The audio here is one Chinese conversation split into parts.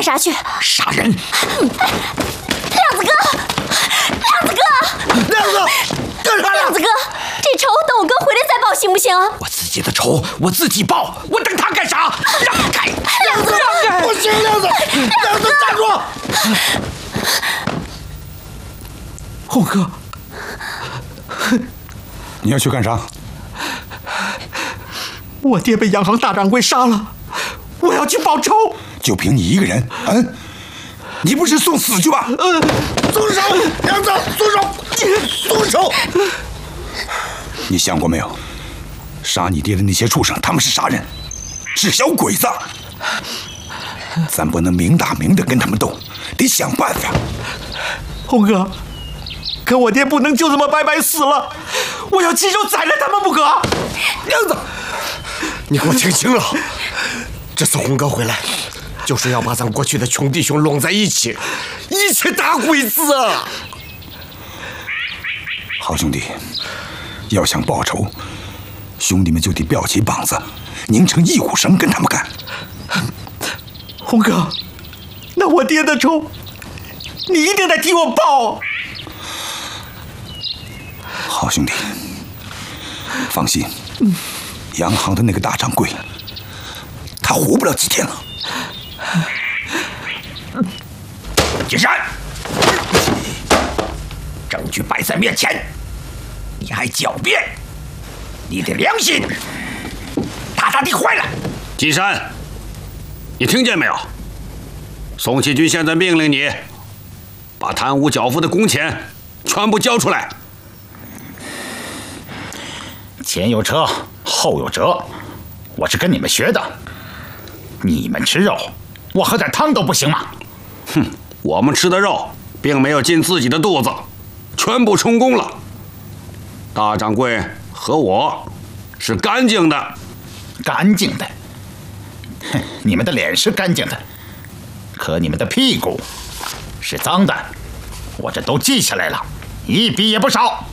干啥去？ 杀人！ 亮子哥，亮子哥， 亮子，干啥呀？ 亮子哥，这仇等我哥回来再报行不行？ 我自己的仇我自己报，我等他干啥？让开！ 亮子， 让开！ 不行，亮子，亮子站住！ 红哥， 你要去干啥？ 我爹被洋行大掌柜杀了，我要去报仇。 就凭你一个人？你不是送死去吧？ 松手，亮子，松手，松手！ 你想过没有？杀你爹的那些畜生，他们是啥人？是小鬼子。咱不能明打明的跟他们斗，得想办法。 红哥，可我爹不能就这么白白死了，我要亲手宰了他们不可。 亮子，你给我听清了，这次红哥回来，就是要把咱过去的穷弟兄拢在一起，一起打鬼子啊！ 好兄弟，要想报仇，兄弟们就得吊起膀子，拧成一股绳跟他们干。 红哥，那我爹的仇，你一定得替我报。 好兄弟，放心，洋行的那个大掌柜，他活不了几天了。 金山，证据摆在面前，你还狡辩？你的良心大大的坏了！ 金山，你听见没有？宋启军现在命令你，把贪污缴付的工钱全部交出来。 前有车，后有辙，我是跟你们学的。你们吃肉，我喝点汤都不行吗？ 哼，我们吃的肉并没有进自己的肚子，全部充公了。大掌柜和我是干净的。 干净的？哼，你们的脸是干净的，可你们的屁股是脏的，我这都记下来了，一笔也不少。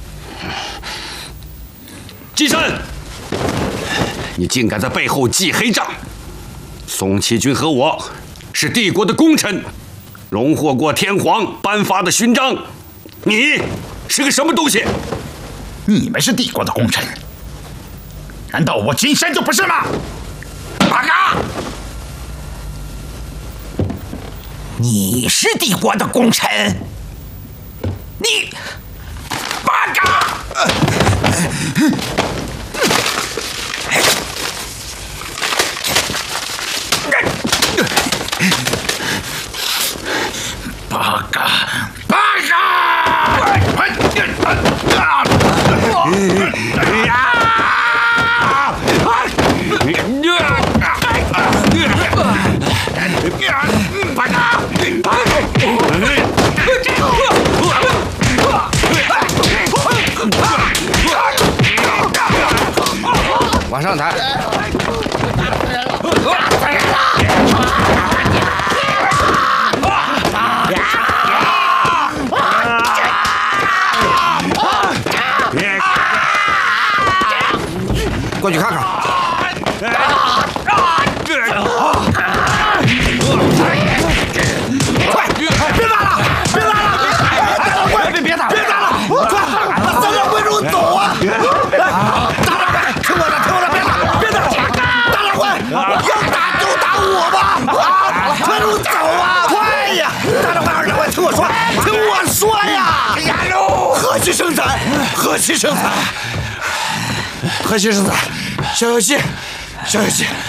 金山，你竟敢在背后记黑账！宋启军和我是帝国的功臣，荣获过天皇颁发的勋章。你是个什么东西？ 你们是帝国的功臣，难道我金山就不是吗？八嘎！ 你是帝国的功臣，你八嘎！ 八嘎！八嘎！ 往上抬！过去看看。快，别打了！别打了！别打了！别打了！快，把三掌柜给我走啊！大掌柜，听我的，听我的，别打！别打！大掌柜，要打就打我吧！快给我走啊！快呀！大掌柜，二掌柜，听我说，听我说呀！呀喽！和气生财，和气生财。和气生财，小游戏，小游戏，